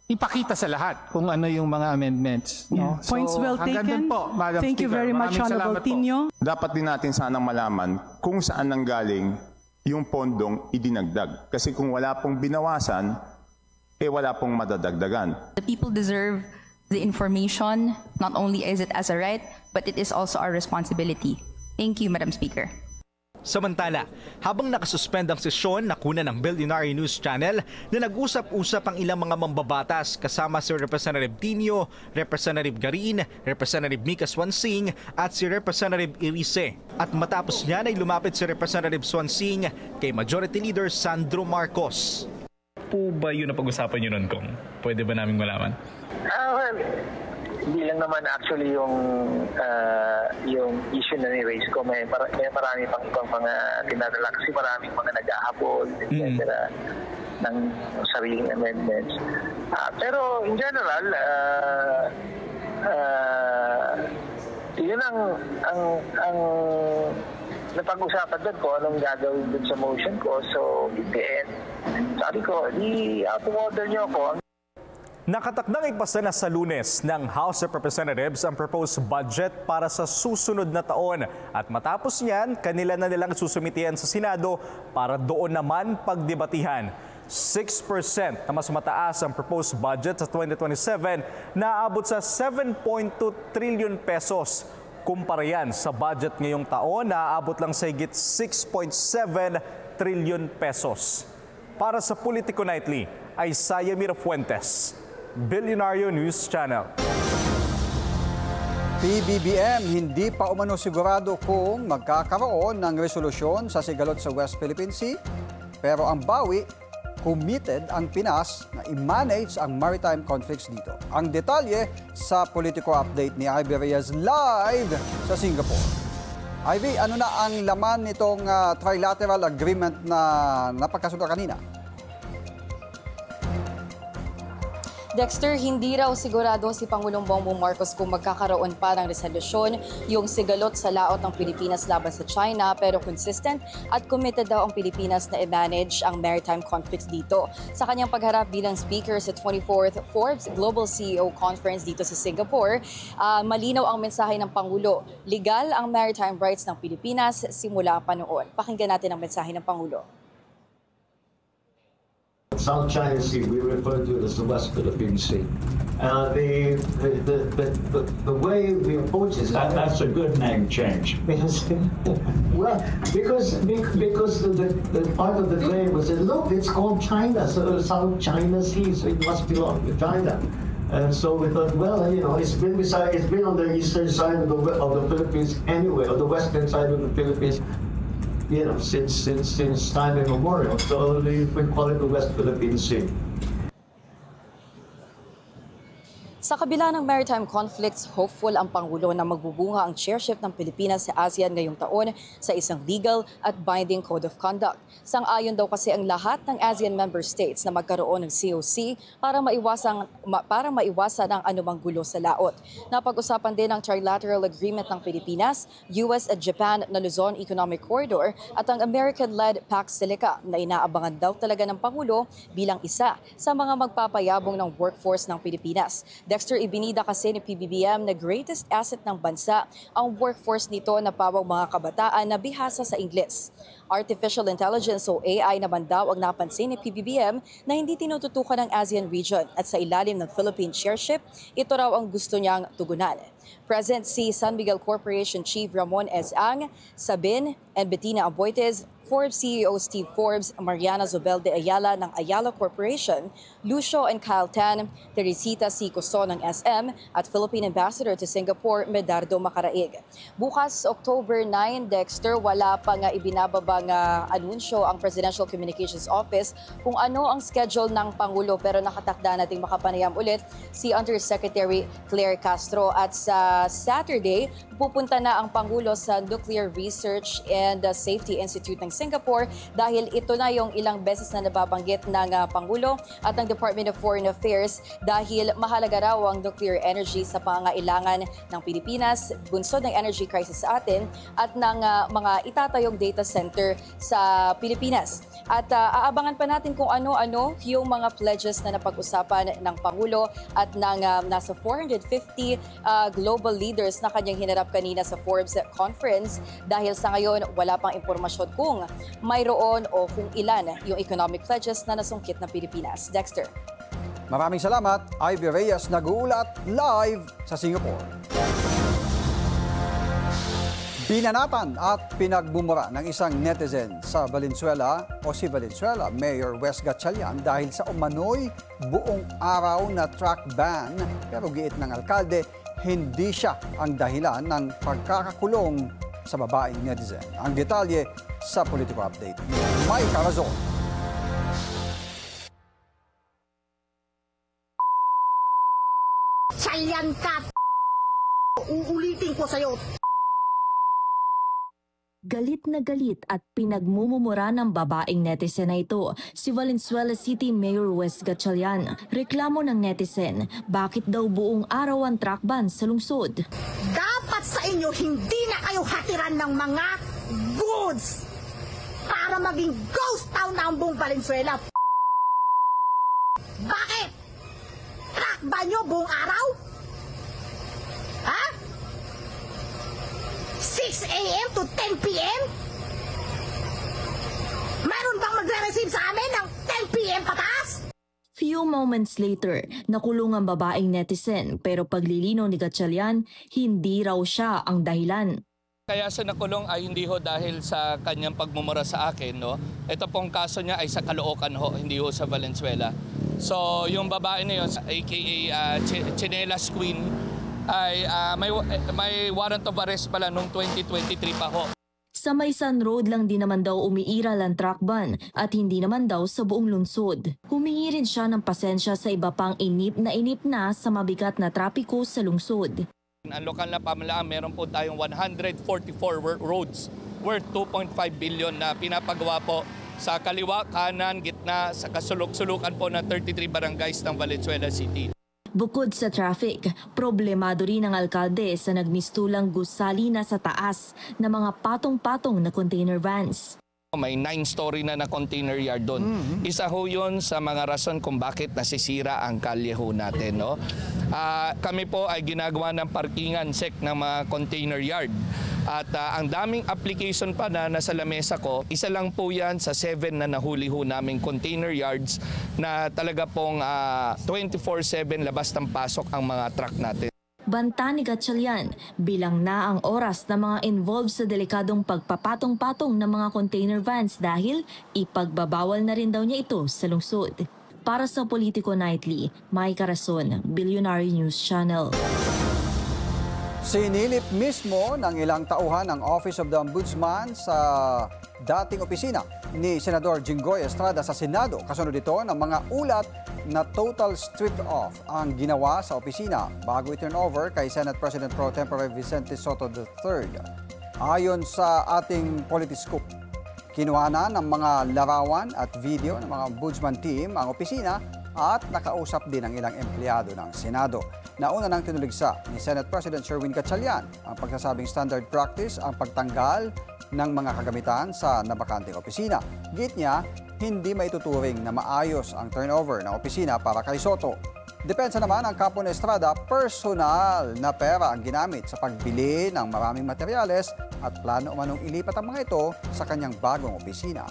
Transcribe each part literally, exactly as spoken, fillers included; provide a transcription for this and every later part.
ipakita sa lahat kung ano yung mga amendments. No? Yeah. Points well hanggang taken. dun po, Madam Thank you Speaker. very much, Maraming Honorable salamat po. Tino. Dapat din natin sanang malaman kung saan nanggaling yung pondong idinagdag. Kasi kung wala pong binawasan, eh wala pong madadagdagan. The people deserve the information. Not only is it as a right, but it is also our responsibility. Thank you, Madam Speaker. Samantala, habang nakasuspend ang sesyon, nakuna ng Billionaire News Channel na nag-usap-usap ang ilang mga mambabatas kasama si Representative Tino, Representative Garin, Representative Mika Swansing at si Representative Irice. At matapos niyan ay lumapit si Representative Swansing kay Majority Leader Sandro Marcos. Po ba yun na pag-usapan nyo nun, Kong? Pwede ba namin malaman? Ah, well, hindi lang naman actually yung uh, yung issue na ni-raise ko. May, para, may marami pang ibang mga tinadala kasi maraming mga nag-ahabol, et cetera Mm-hmm. ng sariling amendments. Uh, pero in general, uh, uh, yun ang ang ang napag-usapan doon ko anong gagawin doon sa motion ko. So, in the end, sabi ko, di out of order nyo ako. Nakatakdang ipasa na sa Lunes ng House of Representatives ang proposed budget para sa susunod na taon. At matapos niyan, kanila na nilang susumitihan sa Senado para doon naman pagdebatihan. six percent na mas mataas ang proposed budget sa twenty twenty-seven na aabot sa seven point two trillion pesos. Kumpara yan sa budget ngayong taon na aabot lang sa higit six point seven trillion pesos. Para sa Politico Nightly, ay Sayamira Fuentes, Billionaire News Channel. P B B M hindi pa umano sigurado kung magkakaroon ng resolusyon sa sigalot sa West Philippine Sea, pero ang bawi, committed ang Pinas na i-manage ang maritime conflicts dito. Ang detalye sa Politico Update ni Ivy Reyes live sa Singapore. Ivy, ano na ang laman nitong uh, trilateral agreement na napagkasunod kanina? Dexter, hindi raw sigurado si Pangulong Bongbong Marcos kung magkakaroon pa ng resolusyon yung sigalot sa laot ng Pilipinas laban sa China, pero consistent at committed daw ang Pilipinas na i-manage ang maritime conflicts dito. Sa kanyang pagharap bilang speaker sa twenty-fourth Forbes Global C E O Conference dito sa Singapore, uh, malinaw ang mensahe ng Pangulo. Legal ang maritime rights ng Pilipinas simula pa noon. Pakinggan natin ang mensahe ng Pangulo. South China Sea, we refer to it as the West Philippine Sea. Uh, the, the, the, the, the way we approach it... That, that's a good name change. Because, well, because, because the, the part of the claim was that, look, it's called China, so South China Sea, so it must belong to China. And so we thought, well, you know, it's been beside, it's been on the eastern side of the, of the Philippines anyway, or the western side of the Philippines, you know, since since since time immemorial. So we call it the West Philippine Sea. Sa kabila ng maritime conflicts, hopeful ang Pangulo na magbubunga ang chairship ng Pilipinas sa ASEAN ngayong taon sa isang legal at binding code of conduct. Sang-ayon daw kasi ang lahat ng ASEAN member states na magkaroon ng C O C para maiwasan, ma, para maiwasan ang anumang gulo sa laot. Napag-usapan din ang trilateral agreement ng Pilipinas, U S at Japan na Luzon Economic Corridor at ang American-led Pax Silica na inaabangan daw talaga ng Pangulo bilang isa sa mga magpapayabong ng workforce ng Pilipinas. Dexter, ibinida kasi ni P B B M na greatest asset ng bansa ang workforce nito na pawang mga kabataan na bihasa sa Ingles. Artificial Intelligence o A I naman daw ang napansin ni P B B M na hindi tinututukan ng ASEAN region at sa ilalim ng Philippine chairship, ito raw ang gusto niyang tugunan. Present si San Miguel Corporation Chief Ramon S. Ang, Sabin, and Bettina Aboites, Forbes C E O Steve Forbes, Mariana Zobel de Ayala ng Ayala Corporation, Lucio and Kyle Tan, Teresita C. Costo ng S M at Philippine Ambassador to Singapore, Medardo Macaraig. Bukas, October nine, Dexter, wala pa nga ibinababang uh, anunsyo ang Presidential Communications Office kung ano ang schedule ng Pangulo, pero nakatakda nating makapanayam ulit si Undersecretary Claire Castro at sa Saturday, pupunta na ang Pangulo sa Nuclear Research and Safety Institute ng Singapore dahil ito na yung ilang beses na nababanggit ng uh, Pangulo at ng Department of Foreign Affairs dahil mahalaga raw ang nuclear energy sa pangangailangan ng Pilipinas, bunsod ng energy crisis sa atin at ng uh, mga itatayong data center sa Pilipinas. At uh, aabangan pa natin kung ano-ano yung mga pledges na napag-usapan ng Pangulo at ng uh, nasa four hundred fifty uh, global leaders na kanyang hinarap kanina sa Forbes conference. Dahil sa ngayon, wala pang impormasyon kung mayroon o kung ilan yung economic pledges na nasungkit ng Pilipinas. Dexter. Maraming salamat, Ivy Reyes, nag-uulat live sa Singapore. Binanatan at pinagbumura ng isang netizen sa Valenzuela o si Valenzuela Mayor Wes Gatchalian dahil sa umano'y buong araw na truck ban, pero giit ng alkalde, hindi siya ang dahilan ng pagkakakulong sa babaeng netizen. Ang detalye sa Politico Update ni Mike Carazon. Chalian ka, uulitin ko sa'yo. Galit na galit at pinagmumumura ng babaeng netizen na ito, si Valenzuela City Mayor Wes Gatchalian. Reklamo ng netizen, bakit daw buong araw ang truck ban sa lungsod? Dapat sa inyo hindi na kayo hatiran ng mga goods para maging ghost town na ang buong Valenzuela. Bakit? Truck ban nyo buong araw? Ha? six a.m. to ten p.m.? Mayroon bang magre-receive sa amin ng ten p.m. pataas? Few moments later, nakulong ang babaeng netizen pero paglilinaw ni Gatchalian, hindi raw siya ang dahilan. Kaya siya nakulong ay hindi ho dahil sa kanyang pagmumura sa akin. No? Ito pong kaso niya ay sa Caloocan ho, hindi ho sa Valenzuela. So yung babae na yun, aka uh, Ch- Chinelas Queen, ay uh, may, may warrant of arrest pala noong twenty twenty-three pa ho. Sa Maysan Road lang din naman daw umiiral ang truck ban at hindi naman daw sa buong lungsod. Humingi rin siya ng pasensya sa iba pang inip na inip na sa mabigat na trapiko sa lungsod. Ang lokal na pamahalaan, meron po tayong one hundred forty-four roads worth two point five billion na pinapagawa po sa kaliwa, kanan, gitna, sa kasulok-sulukan po ng thirty-three barangays ng Valenzuela City. Bukod sa traffic, problemado rin ang alkalde sa nagmistulang gusali na sa taas na mga patong-patong na container vans. May nine-story na na container yard doon. Mm-hmm. Isa ho yun sa mga rason kung bakit nasisira ang kalye ho natin. No? Uh, kami po ay ginagawa ng parkingan sec ng mga container yard. At uh, ang daming application pa na nasa lamesa ko, isa lang po yan sa seven na nahuli ho naming container yards na talaga pong uh, twenty-four seven labas ng pasok ang mga truck natin. Banta ni Gatchalian, bilang na ang oras ng mga involved sa delikadong pagpapatong-patong ng mga container vans dahil ipagbabawal na rin daw niya ito sa lungsod. Para sa Politico Nightly, Mike Carazon, Billionaire News Channel. Sinilip mismo ng ilang tauhan ng Office of the Ombudsman sa dating opisina ni Senador Jinggoy Estrada sa Senado. Kasunod ito ng mga ulat na total strip-off ang ginawa sa opisina bago i-turn over kay Senate President Pro Tempore Vicente Soto the third. Ayon sa ating Politiscoop, kinuha na ng mga larawan at video ng mga ombudsman team ang opisina at nakausap din ang ilang empleyado ng Senado. Nauna nang tinuligsa ni Senate President Sherwin Gatchalian ang pagsasabing standard practice ang pagtanggal ng mga kagamitan sa nabakanteng opisina. Git niya, hindi maituturing na maayos ang turnover ng opisina para kay Soto. Depensa naman ang kapo ni Estrada, personal na pera ang ginamit sa pagbili ng maraming materyales at plano umanong ilipat ang mga ito sa kanyang bagong opisina.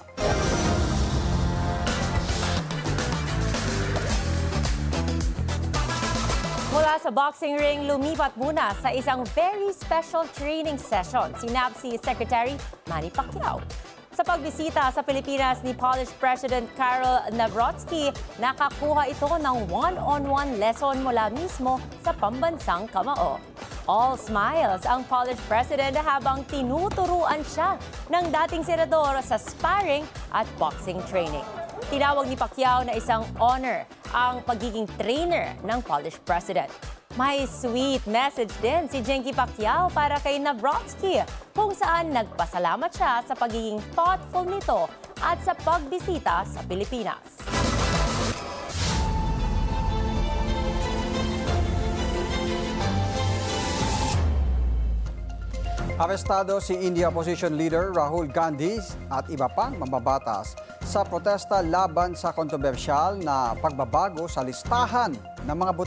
Mula sa boxing ring, lumipat muna sa isang very special training session si N A P C Secretary Manny Pacquiao. Sa pagbisita sa Pilipinas ni Polish President Karol Nawrocki, nakakuha ito ng one-on-one lesson mula mismo sa pambansang kamao. All smiles ang Polish President habang tinuturuan siya ng dating senador sa sparring at boxing training. Tinawag ni Pacquiao na isang honor ang pagiging trainer ng Polish President. May sweet message din si Genki Pacquiao para kay Nawrocki kung saan nagpasalamat siya sa pagiging thoughtful nito at sa pagbisita sa Pilipinas. Arestado si India Opposition Leader Rahul Gandhi at iba pang mambabatas sa protesta laban sa kontrobersyal na pagbabago sa listahan ng mga boto